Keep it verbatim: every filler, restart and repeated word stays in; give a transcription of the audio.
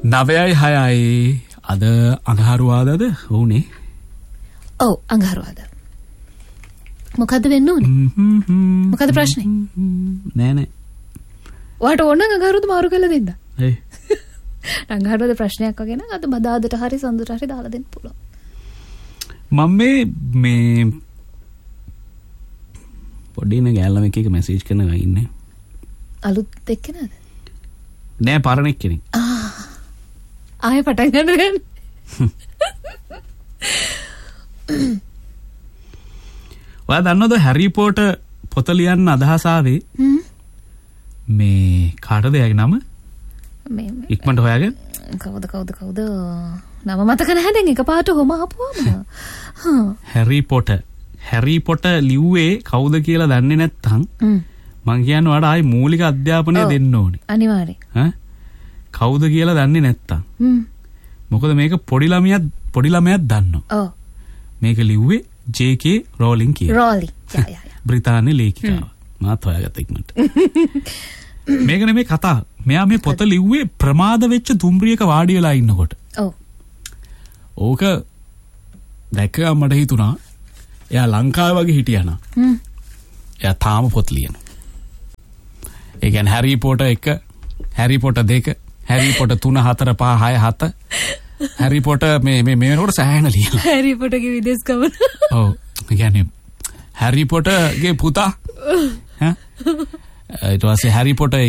නවයයි හයයි අද අඟහරුවාදද වුනේ? ඔව් අඟහරුවාදා. මොකද්ද වෙන්න ඕනේ? මොකද්ද ප්‍රශ්නේ? නෑ නෑ. ඔයාට ඕන නම් අඟහරුවාද මාරු කරලා දෙන්න. ඒ. අඟහරුවාද ප්‍රශ්නයක් වගේ නම් අද බදාදට හරි සඳුට හරි දාලා දෙන්න පුළුවන්. මම මේ මේ පොඩි නේ ගෑල්ලම එක එක මැසේජ් කරනවා ඉන්නේ. අලුත් එක්කනද? නෑ පරණෙක් කෙනෙක්. ආ. ආයෙ පටන් ගන්න. ඔයා දන්නවද හැරි පොටර් පොත ලියන්න අදහස ආවේ? මේ කාටද එයාගේ නම? මේ ඉක්මනට හොයාගෙන. කවුද කවුද කවුද? නම මතක නැහැ දැන් එකපාරට හොම ආපුවම. හා. හැරි පොටර්. හැරි පොටර් ලිව්වේ කවුද කියලා දන්නේ නැත්නම් මං කියන්නේ ඔයාලට ආයේ මූලික අධ්‍යාපනය දෙන්න ඕනේ. අනිවාර්යෙන්. ඈ කවුද කියලා දන්නේ නැත්නම්. හ්ම්. මොකද මේක පොඩි ළමයක් පොඩි ළමයක් දන්නවා. ඔව්. මේක ලිව්වේ ජේ.කේ රෝලින් කියලා. රෝලින්. යා යා යා. බ්‍රිතාන්‍ය ලේඛිකාව. මාත් හොයාගත්ත ඉක්මනට. මේක නෙමෙයි කතාව. මෙයා මේ පොත ලිව්වේ ප්‍රමාද වෙච්ච දුම්රියක වාඩි වෙලා ඉන්නකොට. ඔව්. ඕක දැක්කම මට හිතුණා එයා ලංකාවේ වගේ හිටියා නා. හ්ම්. එයා තාම පොත් ලියනවා. ඒ කියන්නේ හැරි පොටර් එක, හැරි පොටර් දෙක, හැරි පොටර් තුන හතර පහ හය හත. හැරි පොටර් මේ මේ මේ වෙනකොට සෑහෙන ලියනවා. හැරි පොටර්ගේ විදේශ ගමන. ඔව්. ඒ කියන්නේ හැරි පොටර්ගේ පුතා ඈ ඊට පස්සේ හැරි පොටර්